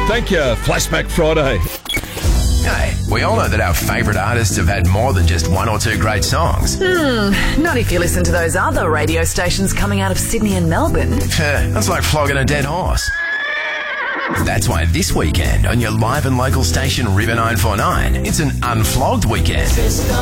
Thank you, Flashback Friday. Hey, we all know that our favourite artists have had more than just one or two great songs. Not if you listen to those other radio stations coming out of Sydney and Melbourne. That's like flogging a dead horse. That's why this weekend on your live and local station River 949, it's an unflogged weekend.